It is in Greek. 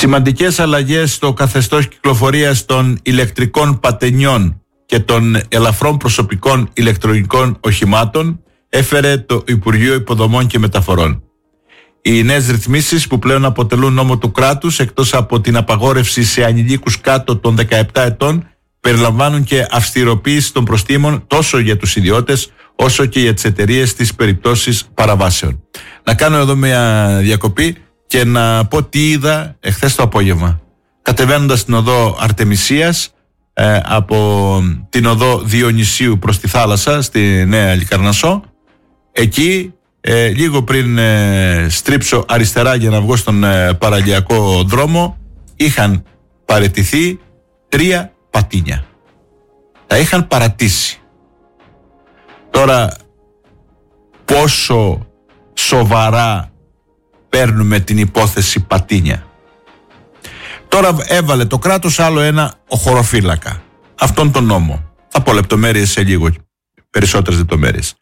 Σημαντικές αλλαγές στο καθεστώς κυκλοφορίας των ηλεκτρικών πατενιών και των ελαφρών προσωπικών ηλεκτρονικών οχημάτων έφερε το Υπουργείο Υποδομών και Μεταφορών. Οι νέες ρυθμίσεις, που πλέον αποτελούν νόμο του κράτους, εκτός από την απαγόρευση σε ανηλίκους κάτω των 17 ετών, περιλαμβάνουν και αυστηροποίηση των προστίμων τόσο για τους ιδιώτες όσο και για τις εταιρείες στις περιπτώσεις παραβάσεων. Να κάνω εδώ μια διακοπή και να πω τι είδα εχθές το απόγευμα. Κατεβαίνοντας την οδό Αρτεμισίας, από την οδό Διονυσίου προς τη θάλασσα στη Νέα Λικαρνασσό, εκεί λίγο πριν στρίψω αριστερά για να βγω στον παραλιακό δρόμο, είχαν παραιτηθεί 3 πατίνια. Τα είχαν παρατήσει. Τώρα πόσο σοβαρά παίρνουμε την υπόθεση πατίνια? Τώρα έβαλε το κράτος άλλο ένα οχοροφύλακα, αυτόν τον νόμο. Θα πω λεπτομέρειες σε λίγο, περισσότερες λεπτομέρειες.